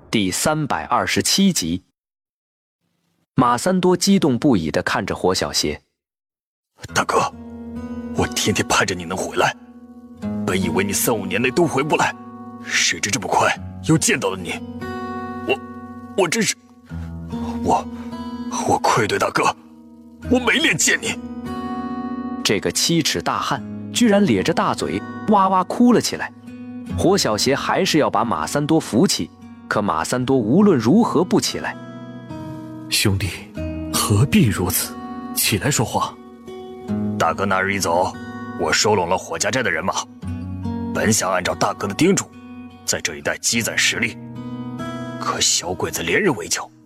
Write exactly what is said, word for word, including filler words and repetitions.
第三百二十七集。马三多激动不已地看着火小邪：“ 大哥，我天天盼着你能回来，本以为你三五年内都回不来，谁知这么快又见到了你，我，我真是，我，我愧对大哥，我没脸见你。” 这个七尺大汉居然咧着大嘴哇哇哭了起来。火小邪还是要把马三多扶起，可马三多无论如何不起来。 兄弟，何必如此？起来说话。 大哥那日一走，我收拢了火家寨的人马，本想按照大哥的叮嘱，在这一带积攒实力，可小鬼子连日围剿，